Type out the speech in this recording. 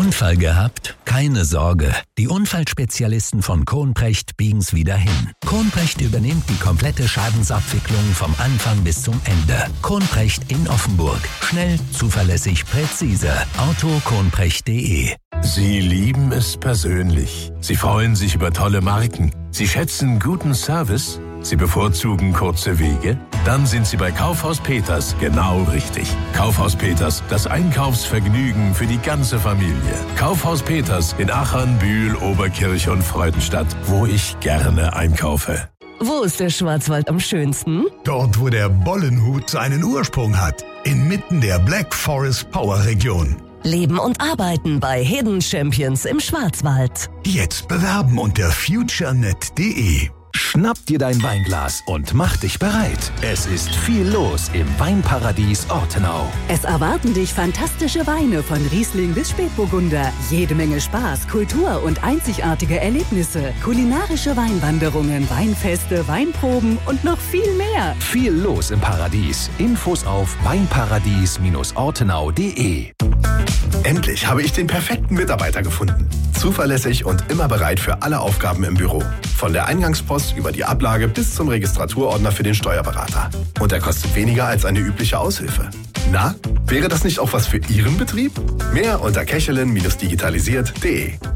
Unfall gehabt? Keine Sorge. Die Unfallspezialisten von Kronprecht biegen's wieder hin. Kronprecht übernimmt die komplette Schadensabwicklung vom Anfang bis zum Ende. Kronprecht in Offenburg. Schnell, zuverlässig, präzise. autokronprecht.de. Sie lieben es persönlich. Sie freuen sich über tolle Marken. Sie schätzen guten Service. Sie bevorzugen kurze Wege? Dann sind Sie bei Kaufhaus Peters genau richtig. Kaufhaus Peters, das Einkaufsvergnügen für die ganze Familie. Kaufhaus Peters in Achern, Bühl, Oberkirch und Freudenstadt, wo ich gerne einkaufe. Wo ist der Schwarzwald am schönsten? Dort, wo der Bollenhut seinen Ursprung hat. Inmitten der Black Forest Power Region. Leben und arbeiten bei Hidden Champions im Schwarzwald. Jetzt bewerben unter futurenet.de. Schnapp dir dein Weinglas und mach dich bereit. Es ist viel los im Weinparadies Ortenau. Es erwarten dich fantastische Weine von Riesling bis Spätburgunder. Jede Menge Spaß, Kultur und einzigartige Erlebnisse. Kulinarische Weinwanderungen, Weinfeste, Weinproben und noch viel mehr. Viel los im Paradies. Infos auf weinparadies-ortenau.de. Endlich habe ich den perfekten Mitarbeiter gefunden. Zuverlässig und immer bereit für alle Aufgaben im Büro. Von der Eingangspost über die Ablage bis zum Registraturordner für den Steuerberater. Und er kostet weniger als eine übliche Aushilfe. Na, wäre das nicht auch was für Ihren Betrieb? Mehr unter kechelin-digitalisiert.de.